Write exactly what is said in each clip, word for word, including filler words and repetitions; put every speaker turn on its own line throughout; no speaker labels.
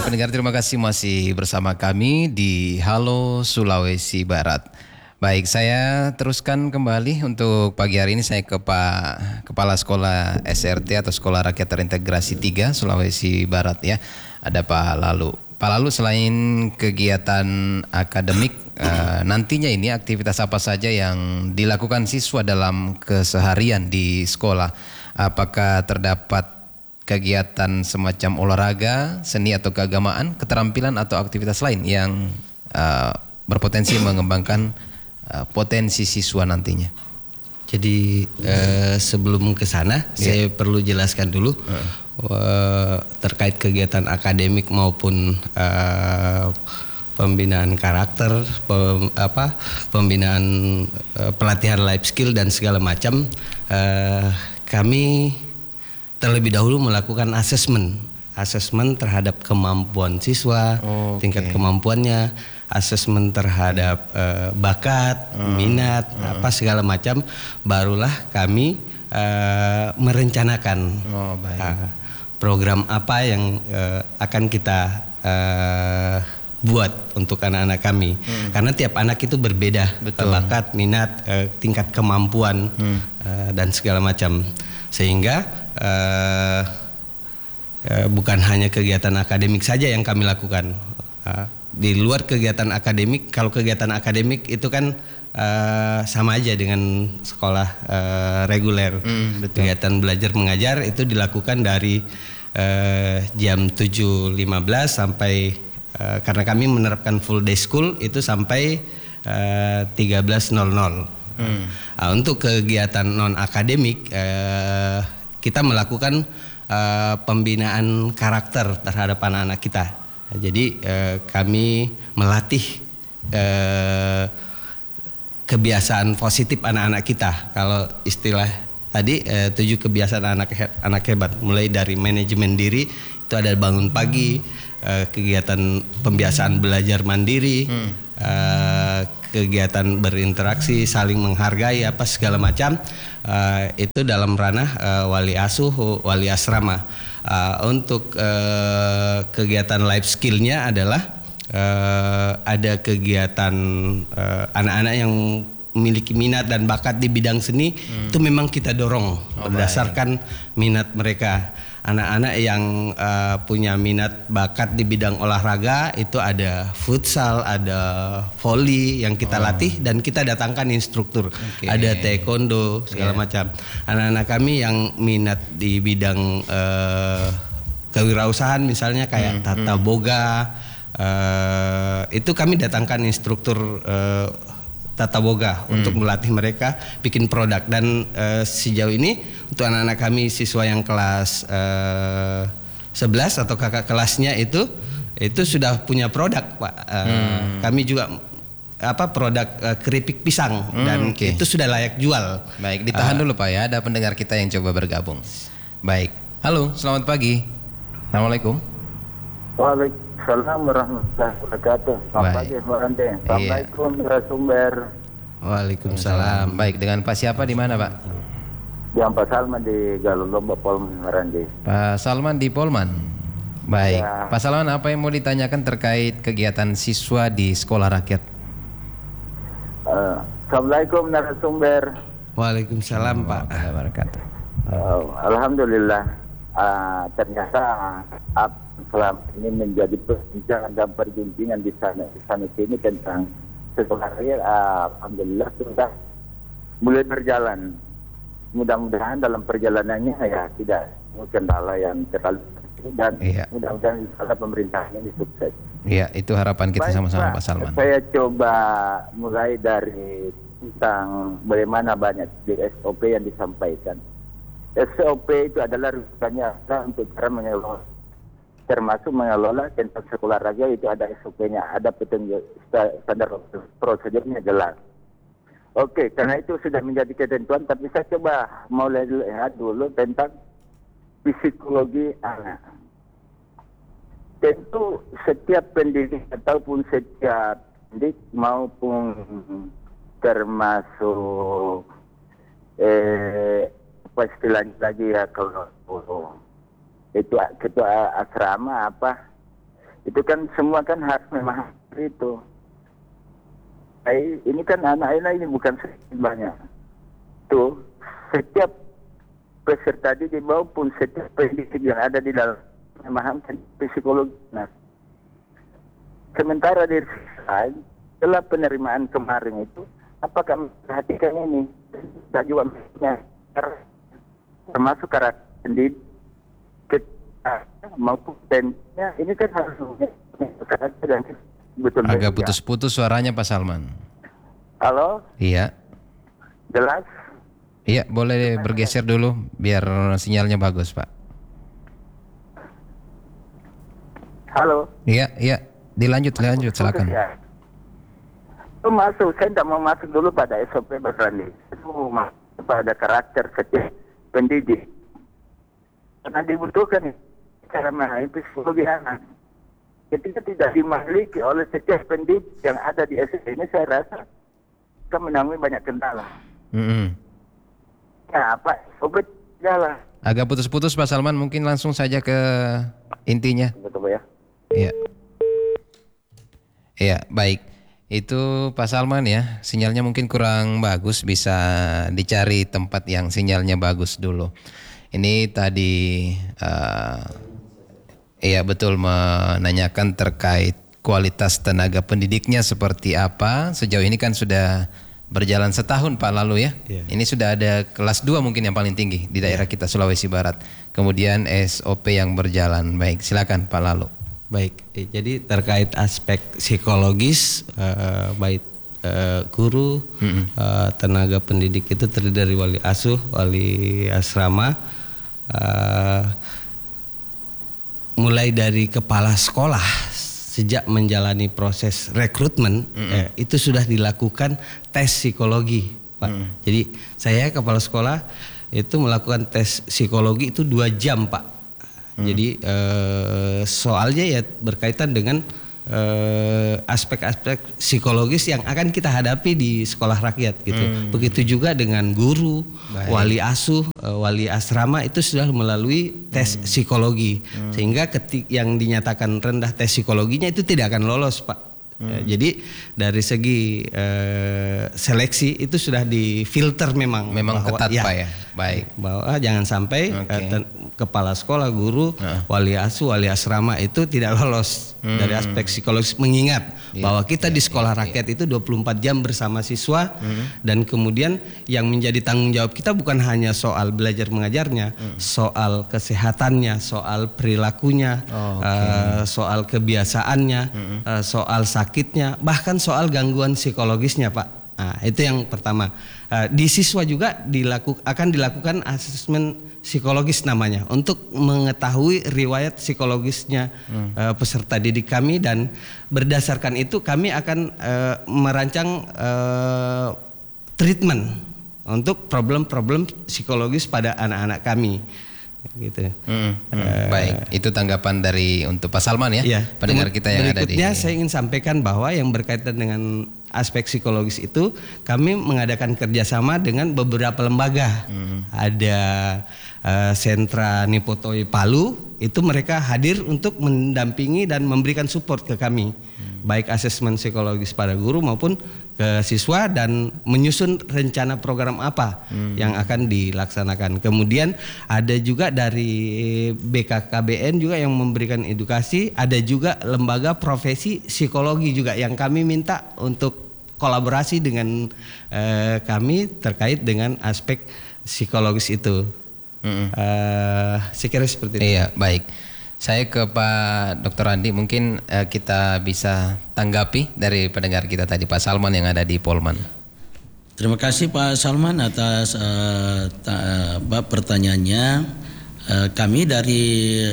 Baik, pendengar terima kasih masih bersama kami di Halo Sulawesi Barat. Baik, saya teruskan kembali untuk pagi hari ini saya ke Pak Kepala Sekolah S R T atau Sekolah Rakyat Terintegrasi tiga Sulawesi Barat ya. Ada Pak Lalu. Pak Lalu, selain kegiatan akademik, eh, nantinya ini aktivitas apa saja yang dilakukan siswa dalam keseharian di sekolah? Apakah terdapat kegiatan semacam olahraga, seni atau keagamaan, keterampilan atau aktivitas lain yang uh, berpotensi mengembangkan uh, potensi siswa nantinya?
Jadi uh, sebelum ke sana, yeah. saya perlu jelaskan dulu uh. Uh, terkait kegiatan akademik maupun uh, pembinaan karakter, pem, apa, pembinaan uh, pelatihan life skill dan segala macam. Uh, kami terlebih dahulu melakukan asesmen, asesmen terhadap kemampuan siswa, oh, tingkat okay. kemampuannya, asesmen terhadap uh, bakat, uh, minat, uh. apa segala macam, barulah kami uh, merencanakan oh, baik. Uh, program apa yang uh, akan kita uh, buat untuk anak-anak kami, hmm. karena tiap anak itu berbeda, betul. Bakat, minat, uh, tingkat kemampuan hmm. uh, dan segala macam, sehingga Uh, uh, bukan hanya kegiatan akademik saja yang kami lakukan. Uh, di luar kegiatan akademik, kalau kegiatan akademik itu kan uh, sama aja dengan sekolah uh, reguler. Mm, kegiatan belajar mengajar itu dilakukan dari uh, jam tujuh lima belas sampai uh, karena kami menerapkan full day school itu sampai uh, tiga belas nol nol. Mm. Uh, untuk kegiatan non akademik uh, kita melakukan uh, pembinaan karakter terhadap anak-anak kita. Jadi uh, kami melatih uh, kebiasaan positif anak-anak kita. Kalau istilah tadi uh, tujuh kebiasaan anak he- anak hebat, mulai dari manajemen diri, itu ada bangun pagi, uh, kegiatan pembiasaan belajar mandiri, hmm. uh, kegiatan berinteraksi, saling menghargai, apa segala macam, uh, itu dalam ranah uh, wali asuh, wali asrama. Uh, untuk uh, kegiatan life skillnya adalah uh, ada kegiatan uh, anak-anak yang memiliki minat dan bakat di bidang seni, hmm. itu memang kita dorong oh, berdasarkan baik. minat mereka. Anak-anak yang uh, punya minat bakat di bidang olahraga itu ada futsal, ada volley yang kita oh. latih dan kita datangkan instruktur. Okay. Ada taekwondo segala yeah. macam. Anak-anak kami yang minat di bidang uh, kewirausahaan misalnya kayak hmm, tata hmm. boga, uh, itu kami datangkan instruktur uh, tata boga hmm. untuk melatih mereka bikin produk. Dan uh, sejauh ini untuk anak-anak kami siswa yang kelas uh, sebelas atau kakak kelasnya itu itu sudah punya produk, Pak. Uh, hmm. Kami juga apa produk uh, keripik pisang hmm, dan okay. itu sudah layak jual.
Baik, ditahan uh, dulu Pak ya, ada pendengar kita yang coba bergabung. Baik. Halo, selamat pagi. Assalamualaikum.
Waalaikumsalam warahmatullahi wabarakatuh. Selamat pagi, Pak Rante. Assalamualaikum narasumber.
Waalaikumsalam. Baik, dengan Pak siapa di mana, Pak?
Yang Pak Salman di Galulomba Polman Merandi.
Pak Salman di Polman. Baik. Ya. Pak Salman, apa yang mau ditanyakan terkait kegiatan siswa di sekolah rakyat?
Uh, Assalamualaikum narasumber.
Waalaikumsalam Pak.
Uh, Alhamdulillah. Uh, ternyata uh, selama ini menjadi perbincangan dan pergunjingan di sana di sana sini tentang sekolah rakyat. Uh, Alhamdulillah sudah mulai berjalan. Mudah-mudahan dalam perjalanannya ya tidak kendala yang terlalu dan iya. mudah-mudahan insya pemerintahnya ini sukses.
Iya, itu harapan kita baik, sama-sama Pak, Pak Salman.
Saya coba mulai dari tentang bagaimana banyak di S O P yang disampaikan. S O P itu adalah rujukannya untuk cara mengelola, termasuk mengelola tentang sekolah raja itu ada S O P-nya, ada petunjuk standar prosedurnya jelas. Oke, karena itu sudah menjadi ketentuan, tapi saya coba mulai lihat dulu tentang psikologi anak. Tentu setiap pendidik ataupun setiap pendidik maupun termasuk eh, apa istilahnya lagi ya kalau itu ketua asrama apa Itu kan semua kan harus memang itu. Ini kan anak-anak ini bukan sedikit banyak. Tuh, setiap peserta didik maupun setiap pendidik yang ada di dalam memahamkan psikologi. Nah, sementara dari sisi setelah penerimaan kemarin itu, apakah memperhatikan ini? Dan juga termasuk karakter pendidik maupun tentunya ini kan harus karakter dan betul.
Agak putus-putus suaranya Pak Salman.
Halo?
Iya.
Jelas?
Iya, boleh bergeser dulu biar sinyalnya bagus, Pak.
Halo?
Iya, iya. Dilanjut, lanjut, silakan.
Ya. Itu masuk, saya tidak mau masuk dulu pada S O P berani. Itu masuk pada karakter setiap pendidik. Karena dibutuhkan cara memahami psikologi anak. Ketika tidak dimiliki oleh setiap pendidik yang ada di S D ini, saya rasa kita menemui banyak kendala.
Mm-hmm.
Ya, apa? Obat jalan.
Agak putus-putus Pak Salman, mungkin langsung saja ke intinya.
Betul ya?
Iya. Iya, baik. Itu Pak Salman ya, sinyalnya mungkin kurang bagus, bisa dicari tempat yang sinyalnya bagus dulu. Ini tadi uh, iya betul menanyakan terkait kualitas tenaga pendidiknya seperti apa. Sejauh ini kan sudah berjalan setahun Pak lalu ya. Yeah. Ini sudah ada kelas dua mungkin yang paling tinggi di daerah yeah. kita Sulawesi Barat. Kemudian S O P yang berjalan. Baik, silakan Pak Lalu.
Baik, jadi terkait aspek psikologis, uh, baik uh, guru, mm-hmm. uh, tenaga pendidik itu terdiri dari wali asuh, wali asrama, uh, mulai dari kepala sekolah sejak menjalani proses rekrutmen, mm-hmm. eh, itu sudah dilakukan tes psikologi, Pak. Mm-hmm. Jadi saya kepala sekolah itu melakukan tes psikologi itu dua jam, Pak. Hmm. Jadi eh, soalnya ya berkaitan dengan eh, aspek-aspek psikologis yang akan kita hadapi di sekolah rakyat gitu. Hmm. Begitu juga dengan guru, baik. Wali asuh, eh, wali asrama itu sudah melalui tes hmm. psikologi. Hmm. Sehingga ketik yang dinyatakan rendah tes psikologinya itu tidak akan lolos, Pak. Hmm. Eh, jadi dari segi eh, seleksi itu sudah difilter memang.
Memang bahwa, ketat ya, Pak ya. Baik. Bahwa
jangan sampai okay. eh, kepala sekolah, guru, uh. wali asuh, wali asrama itu tidak lolos hmm. dari aspek psikologis, mengingat yeah, bahwa kita yeah, di sekolah yeah, rakyat yeah. itu dua puluh empat jam bersama siswa hmm. dan kemudian yang menjadi tanggung jawab kita bukan hanya soal belajar mengajarnya, hmm. soal kesehatannya, soal perilakunya, oh, okay. uh, soal kebiasaannya, hmm. uh, soal sakitnya, bahkan soal gangguan psikologisnya, Pak. Nah, itu yang pertama. Uh, di siswa juga dilaku, akan dilakukan asesmen psikologis namanya untuk mengetahui riwayat psikologisnya hmm. uh, peserta didik kami, dan berdasarkan itu kami akan uh, merancang uh, treatment untuk problem-problem psikologis pada anak-anak kami. Gitu. Hmm, hmm. Uh,
Baik, itu tanggapan dari untuk Pak Salman ya, ya pendengar kita yang ada di.
Berikutnya saya ingin sampaikan bahwa yang berkaitan dengan aspek psikologis itu kami mengadakan kerjasama dengan beberapa lembaga. Hmm. Ada uh, sentra Nipotoi Palu, itu mereka hadir untuk mendampingi dan memberikan support ke kami, hmm. baik asesmen psikologis pada guru maupun ke siswa, dan menyusun rencana program apa hmm. yang akan dilaksanakan. Kemudian ada juga dari B K K B N juga yang memberikan edukasi, ada juga lembaga profesi psikologi juga yang kami minta untuk kolaborasi dengan eh, kami terkait dengan aspek psikologis itu. Hmm. Uh, saya kira seperti itu.
Iya, baik. Saya ke Pak Doktor Andi, mungkin uh, kita bisa tanggapi dari pendengar kita tadi, Pak Salman yang ada di Polman.
Terima kasih Pak Salman atas uh, ta, uh, pertanyaannya. Uh, kami dari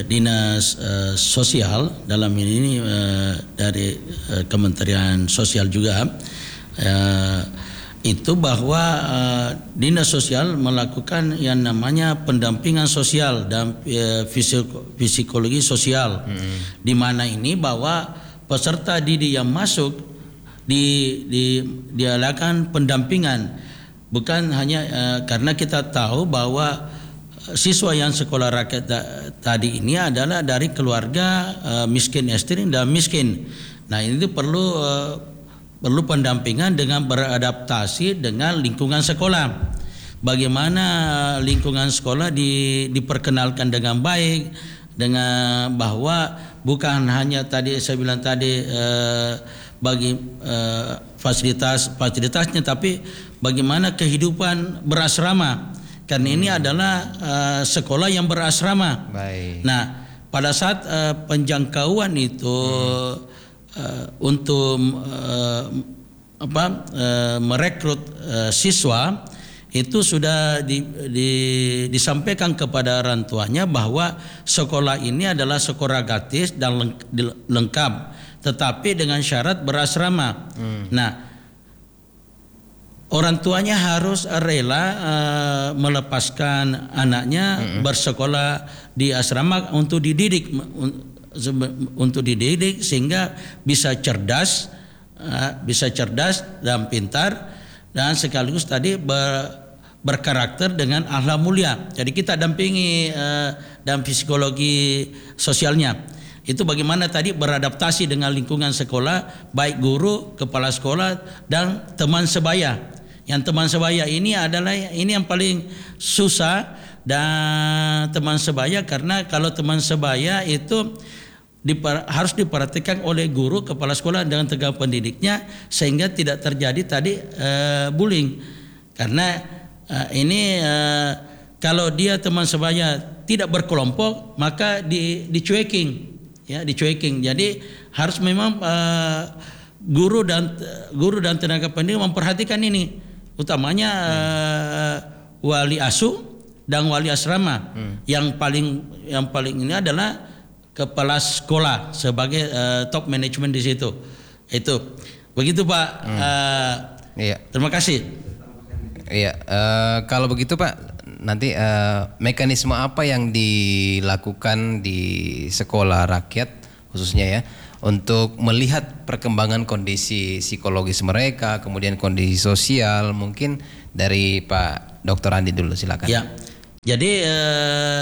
Dinas uh, Sosial, dalam ini uh, dari uh, Kementerian Sosial juga, uh, itu bahwa uh, Dinas Sosial melakukan yang namanya pendampingan sosial dan uh, psikologi sosial, hmm. di mana ini bahwa peserta didik yang masuk di, di diadakan pendampingan, bukan hanya uh, karena kita tahu bahwa siswa yang sekolah rakyat ta- tadi ini adalah dari keluarga uh, miskin ekstrim dan miskin. Nah, ini tuh perlu uh, perlu pendampingan dengan beradaptasi dengan lingkungan sekolah. Bagaimana lingkungan sekolah di, diperkenalkan dengan baik, dengan bahwa bukan hanya tadi saya bilang tadi uh, bagi uh, fasilitas fasilitasnya, tapi bagaimana kehidupan berasrama. Karena hmm. ini adalah uh, sekolah yang berasrama.
Baik.
Nah, pada saat uh, penjangkauan itu hmm. uh, untuk uh, apa uh, merekrut uh, siswa itu sudah di, di, disampaikan kepada orang tuanya bahwa sekolah ini adalah sekolah gratis dan leng, di, lengkap, tetapi dengan syarat berasrama. Hmm. Nah, orang tuanya harus rela uh, melepaskan anaknya mm-hmm. bersekolah di asrama untuk dididik untuk dididik sehingga bisa cerdas, uh, bisa cerdas dan pintar, dan sekaligus tadi ber, berkarakter dengan akhlak mulia. Jadi kita dampingi uh, dalam psikologi sosialnya. Itu bagaimana tadi beradaptasi dengan lingkungan sekolah, baik guru, kepala sekolah, dan teman sebaya. Yang teman sebaya ini adalah ini yang paling susah, dan teman sebaya karena kalau teman sebaya itu dipar, harus diperhatikan oleh guru, kepala sekolah dengan tenaga pendidiknya sehingga tidak terjadi tadi uh, bullying. Karena uh, ini uh, kalau dia teman sebaya tidak berkelompok maka di dicueking, ya dicueking. Jadi harus memang uh, guru dan guru dan tenaga pendidik memperhatikan ini. Utamanya hmm. uh, wali asuh dan wali asrama. Hmm. Yang paling yang paling ini adalah kepala sekolah sebagai uh, top management di situ. Itu begitu Pak. Hmm. Uh,
iya.
Terima kasih.
Iya. Uh, kalau begitu Pak, nanti uh, mekanisme apa yang dilakukan di sekolah rakyat khususnya ya, untuk melihat perkembangan kondisi psikologis mereka, kemudian kondisi sosial, mungkin dari Pak Doktor Andi dulu, silakan.
Ya, jadi eh,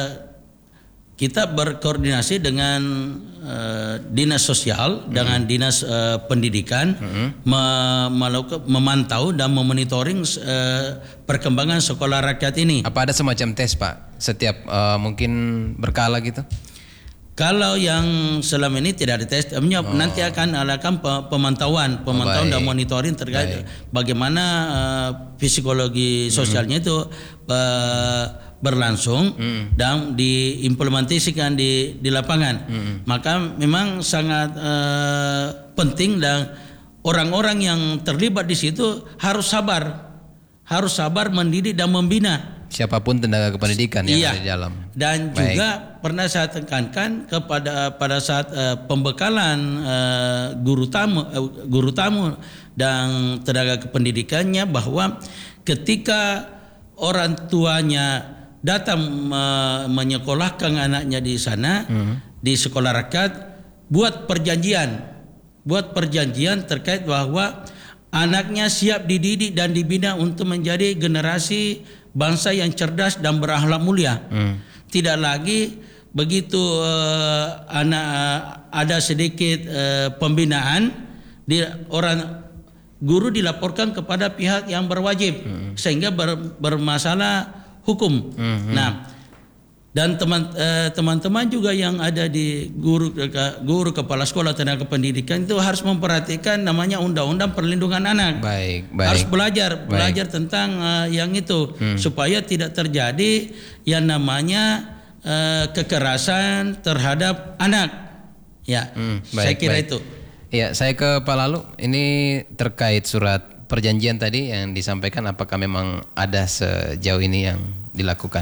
kita berkoordinasi dengan eh, dinas sosial, mm-hmm. dengan dinas eh, pendidikan, mm-hmm. me- melakukan, memantau dan memonitoring eh, perkembangan sekolah rakyat ini.
Apa ada semacam tes Pak, setiap eh, mungkin berkala gitu?
Kalau yang selama ini tidak ada tes, oh. nanti akan adakan pemantauan, pemantauan oh, dan monitoring terkait baik. bagaimana uh, psikologi sosialnya mm. itu uh, berlangsung mm. dan diimplementasikan di di lapangan. Mm. Maka memang sangat uh, penting dan orang-orang yang terlibat di situ harus sabar, harus sabar mendidik dan membina.
Siapapun tenaga kependidikan yang
iya.
ada di dalam.
Dan baik. juga pernah saya tekankan kepada pada saat uh, pembekalan uh, guru tamu, uh, guru tamu dan tenaga kependidikannya bahwa ketika orang tuanya datang uh, menyekolahkan anaknya di sana hmm. di sekolah rakyat, buat perjanjian, buat perjanjian terkait bahwa anaknya siap dididik dan dibina untuk menjadi generasi bangsa yang cerdas dan berakhlak mulia. Hmm. Tidak lagi begitu uh, anak uh, ada sedikit uh, pembinaan, di, orang guru dilaporkan kepada pihak yang berwajib hmm. sehingga ber, bermasalah hukum. Hmm. Nah, dan teman uh, teman-teman juga yang ada di guru guru kepala sekolah tenaga pendidikan itu harus memperhatikan namanya undang-undang perlindungan anak.
Baik, baik.
Harus belajar
baik.
belajar tentang uh, yang itu hmm. supaya tidak terjadi yang namanya uh, kekerasan terhadap anak. Ya, hmm, baik, saya kira baik. itu.
Ya, saya ke Pak Lalu. Ini terkait surat perjanjian tadi yang disampaikan, apakah memang ada sejauh ini yang dilakukan?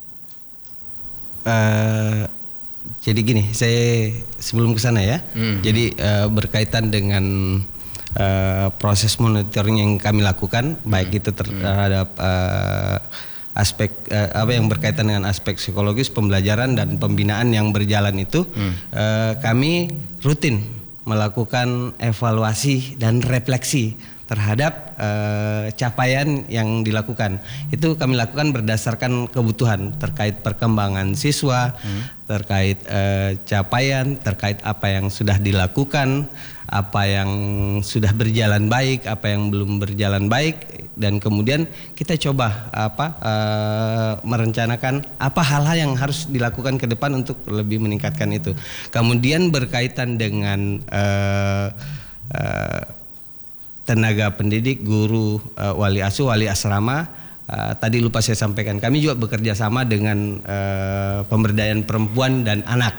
Uh, jadi gini, saya sebelum ke sana ya. Hmm. Jadi uh, berkaitan dengan uh, proses monitoring yang kami lakukan, hmm. baik itu terhadap uh, aspek uh, apa yang berkaitan dengan aspek psikologis, pembelajaran dan pembinaan yang berjalan itu, hmm. uh, kami rutin melakukan evaluasi dan refleksi terhadap uh, capaian yang dilakukan. Itu kami lakukan berdasarkan kebutuhan terkait perkembangan siswa, hmm. terkait uh, capaian, terkait apa yang sudah dilakukan, apa yang sudah berjalan baik, apa yang belum berjalan baik, dan kemudian kita coba apa uh, merencanakan apa hal-hal yang harus dilakukan ke depan untuk lebih meningkatkan itu. Kemudian berkaitan dengan uh, uh, tenaga pendidik, guru, uh, wali asuh, wali asrama, uh, tadi lupa saya sampaikan, kami juga bekerja sama dengan uh, pemberdayaan perempuan dan anak,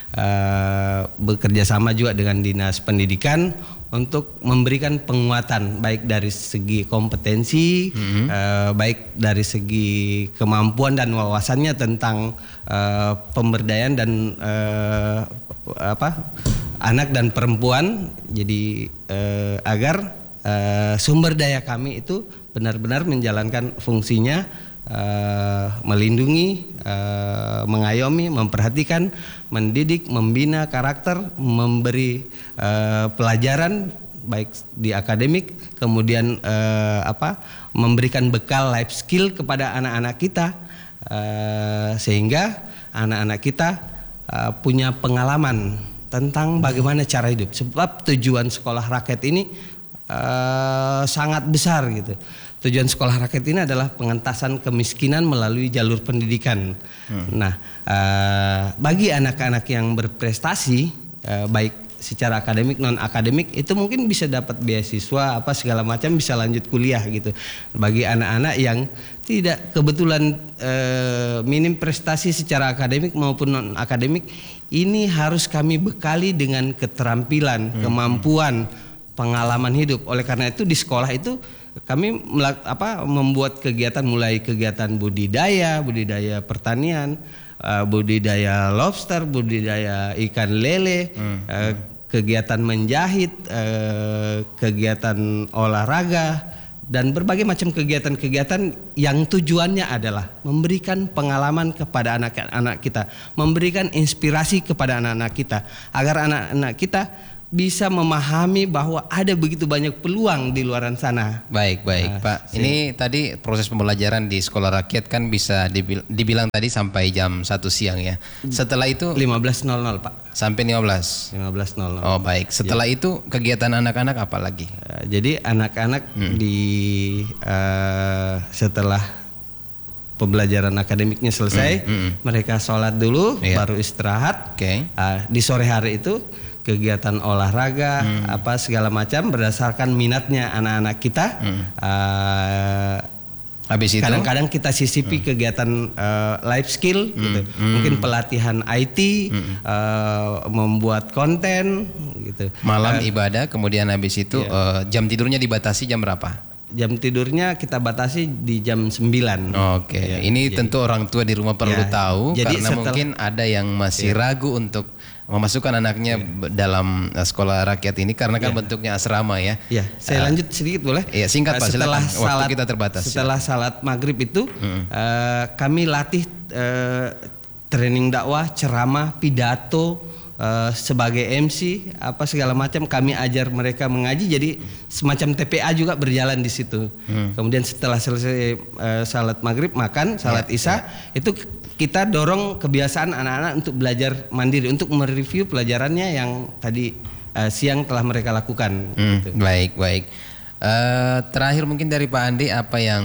uh, bekerja sama juga dengan dinas pendidikan untuk memberikan penguatan baik dari segi kompetensi, mm-hmm. uh, baik dari segi kemampuan dan wawasannya tentang uh, pemberdayaan dan uh, apa anak dan perempuan, jadi uh, agar Uh, sumber daya kami itu benar-benar menjalankan fungsinya, uh, melindungi, uh, mengayomi, memperhatikan, mendidik, membina karakter, memberi uh, pelajaran baik di akademik, kemudian uh, apa memberikan bekal life skill kepada anak-anak kita, uh, sehingga anak-anak kita uh, punya pengalaman tentang bagaimana cara hidup. Sebab tujuan sekolah rakyat ini Uh, sangat besar gitu. Tujuan sekolah rakyat ini adalah pengentasan kemiskinan melalui jalur pendidikan. Hmm. Nah, uh, bagi anak-anak yang berprestasi, uh, baik secara akademik non akademik, itu mungkin bisa dapat beasiswa apa segala macam, bisa lanjut kuliah gitu. Bagi anak-anak yang tidak kebetulan uh, minim prestasi secara akademik maupun non akademik, ini harus kami bekali dengan keterampilan, hmm. kemampuan, pengalaman hidup. Oleh karena itu di sekolah itu kami melak, apa, membuat kegiatan, mulai kegiatan budidaya, budidaya pertanian, uh, budidaya lobster, budidaya ikan lele, hmm. uh, kegiatan menjahit, uh, kegiatan olahraga, dan berbagai macam kegiatan-kegiatan yang tujuannya adalah memberikan pengalaman kepada anak-anak kita, memberikan inspirasi kepada anak-anak kita, agar anak-anak kita bisa memahami bahwa ada begitu banyak peluang di luaran sana.
Baik, baik, nah, Pak. Sih. Ini tadi proses pembelajaran di sekolah rakyat kan bisa dibil- dibilang tadi sampai jam satu siang ya. Setelah itu
lima belas nol nol, Pak.
Sampai lima belas.
lima belas nol nol.
Oh, baik. Setelah ya. Itu kegiatan anak-anak apa lagi?
Uh, jadi anak-anak hmm. di uh, setelah pembelajaran akademiknya selesai, hmm, hmm. mereka sholat dulu, yeah. baru istirahat.
Oke. Okay.
Uh, di sore hari itu kegiatan olahraga, hmm. apa segala macam berdasarkan minatnya anak-anak kita. Hmm. Uh,
Habis itu
kadang-kadang kita sisipi hmm. kegiatan uh, life skill, hmm. gitu. Hmm. Mungkin pelatihan I T, hmm. uh, membuat konten, gitu.
Malam uh,
ibadah,
kemudian habis itu iya. uh, jam tidurnya dibatasi jam berapa?
Jam tidurnya kita batasi di jam sembilan.
Oke, okay. ya, ini jadi, tentu orang tua di rumah perlu ya, tahu jadi karena setelah, mungkin ada yang masih ya. ragu untuk memasukkan anaknya ya. dalam sekolah rakyat ini karena kan ya. bentuknya asrama ya.
Iya, saya uh, lanjut sedikit boleh?
Iya, singkat Pak,
setelah
silakan. Waktu
salat,
kita terbatas.
Setelah salat maghrib itu hmm. uh, kami latih uh, training dakwah, ceramah, pidato, uh, sebagai M C apa segala macam, kami ajar mereka mengaji, jadi semacam T P A juga berjalan di situ. Hmm. Kemudian setelah selesai uh, salat maghrib, makan, salat ya, isya, ya. itu kita dorong kebiasaan anak-anak untuk belajar mandiri, untuk mereview pelajarannya yang tadi uh, siang telah mereka lakukan.
Hmm, gitu. Baik, baik. Uh, terakhir mungkin dari Pak Andi, apa yang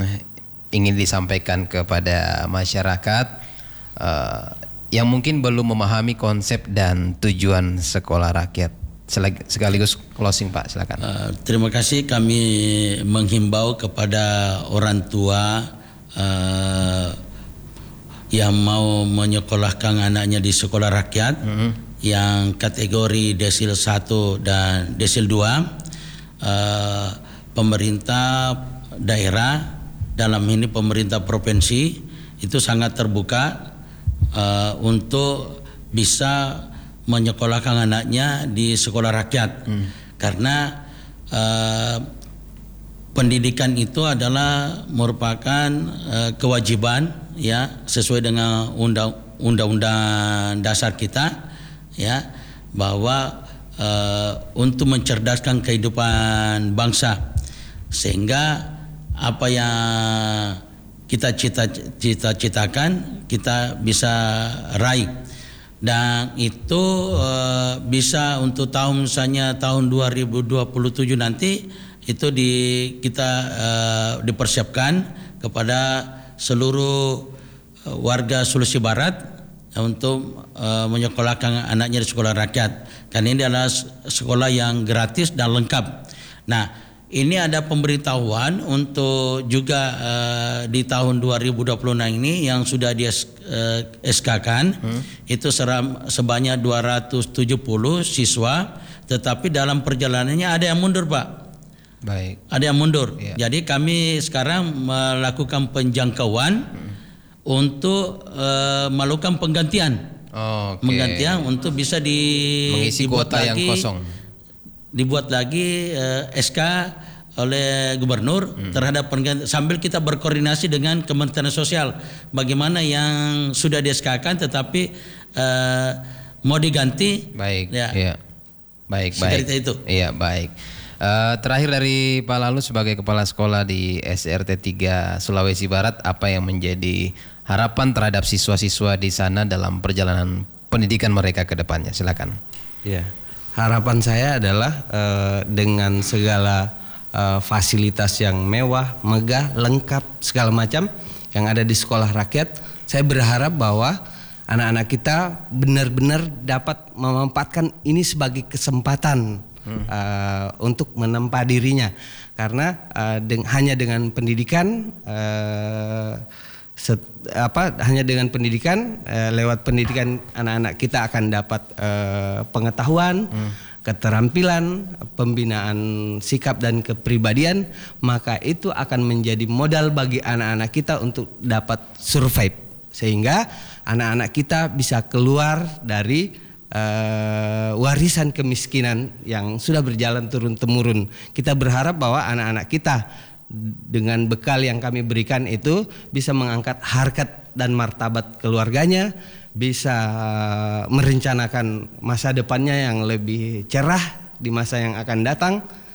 ingin disampaikan kepada masyarakat uh, yang mungkin belum memahami konsep dan tujuan sekolah rakyat? Sekaligus closing Pak, silakan.
Uh, terima kasih. Kami menghimbau kepada orang tua uh, yang mau menyekolahkan anaknya di sekolah rakyat mm-hmm. yang kategori desil satu dan desil dua, uh, pemerintah daerah, dalam ini pemerintah provinsi, itu sangat terbuka uh, untuk bisa menyekolahkan anaknya di sekolah rakyat. mm. Karena uh, pendidikan itu adalah merupakan uh, kewajiban ya, sesuai dengan undang undang-undang dasar kita ya, bahwa uh, untuk mencerdaskan kehidupan bangsa. sehingga apa yang kita cita-citakan kita bisa raih. Dan itu uh, bisa untuk tahun misalnya tahun dua ribu dua puluh tujuh nanti itu di kita uh, dipersiapkan kepada seluruh uh, warga Sulawesi Barat uh, untuk uh, menyekolahkan anaknya di sekolah rakyat. Karena ini adalah sekolah yang gratis dan lengkap. Nah, ini ada pemberitahuan untuk juga uh, di tahun dua ribu dua puluh enam ini yang sudah di uh, S K-kan hmm. itu seram, sebanyak dua ratus tujuh puluh siswa, tetapi dalam perjalanannya ada yang mundur, Pak.
Baik.
Ada yang mundur.
Ya.
Jadi kami sekarang melakukan penjangkauan hmm. untuk uh, melakukan penggantian.
Oh, okay.
Penggantian untuk bisa di
mengisi kuota lagi, yang kosong.
Dibuat lagi uh, S K oleh gubernur hmm. terhadap pengganti, sambil kita berkoordinasi dengan Kementerian Sosial bagaimana yang sudah di S K-kan tetapi uh, mau diganti.
Baik.
Ya.
Iya. Baik, baik.
Itu.
Iya, baik. Uh, terakhir dari Pak Lalu sebagai kepala sekolah di S R T tiga Sulawesi Barat, apa yang menjadi harapan terhadap siswa-siswa di sana dalam perjalanan pendidikan mereka ke depannya? Silakan.
Iya. Harapan saya adalah uh, dengan segala uh, fasilitas yang mewah, megah, lengkap, segala macam yang ada di sekolah rakyat, saya berharap bahwa anak-anak kita benar-benar dapat memanfaatkan ini sebagai kesempatan hmm. uh, untuk menempa dirinya. Karena uh, deng- hanya dengan pendidikan uh, Set, apa hanya dengan pendidikan eh, lewat pendidikan anak-anak kita akan dapat eh, pengetahuan, hmm. keterampilan, pembinaan sikap dan kepribadian, maka itu akan menjadi modal bagi anak-anak kita untuk dapat survive, sehingga anak-anak kita bisa keluar dari eh, warisan kemiskinan yang sudah berjalan turun-temurun. Kita berharap bahwa anak-anak kita dengan bekal yang kami berikan itu bisa mengangkat harkat dan martabat keluarganya, bisa merencanakan masa depannya yang lebih cerah di masa yang akan datang,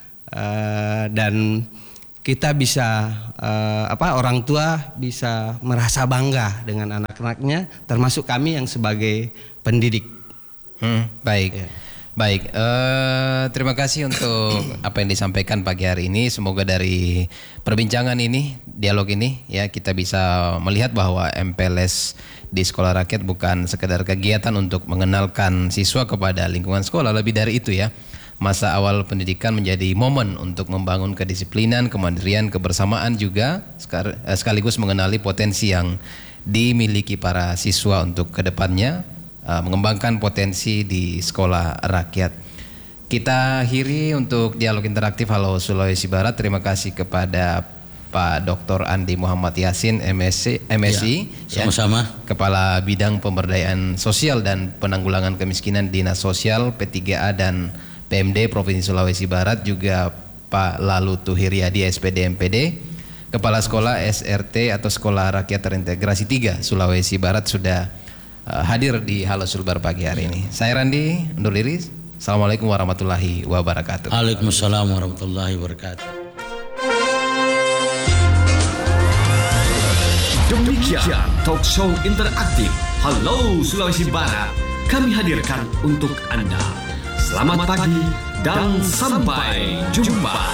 uh, dan kita bisa uh, apa orang tua bisa merasa bangga dengan anak-anaknya, termasuk kami yang sebagai pendidik.
Hmm, baik.
Ya.
Baik, eh, terima kasih untuk apa yang disampaikan pagi hari ini. Semoga dari perbincangan ini, dialog ini, ya kita bisa melihat bahwa M P L S di sekolah rakyat bukan sekedar kegiatan untuk mengenalkan siswa kepada lingkungan sekolah. Lebih dari itu ya, masa awal pendidikan menjadi momen untuk membangun kedisiplinan, kemandirian, kebersamaan juga, sekaligus mengenali potensi yang dimiliki para siswa untuk kedepannya, mengembangkan potensi di sekolah rakyat. Kita akhiri untuk dialog interaktif Halo Sulawesi Barat. Terima kasih kepada Pak Doktor Andi Muhammad Yasin M Si, M Si
ya, sama-sama
ya, Kepala Bidang Pemberdayaan Sosial dan Penanggulangan Kemiskinan Dinas Sosial P tiga A dan P M D Provinsi Sulawesi Barat, juga Pak Lalu Tuhiryadi S P D M P D, Kepala Sekolah S R T atau Sekolah Rakyat Terintegrasi tiga Sulawesi Barat sudah hadir di Halo Sulbar pagi hari ini. Saya Randi undur diri. Assalamualaikum warahmatullahi wabarakatuh.
Waalaikumsalam warahmatullahi wabarakatuh.
Demikian talk show interaktif Halo Sulawesi Barat kami hadirkan untuk Anda. Selamat pagi dan sampai jumpa.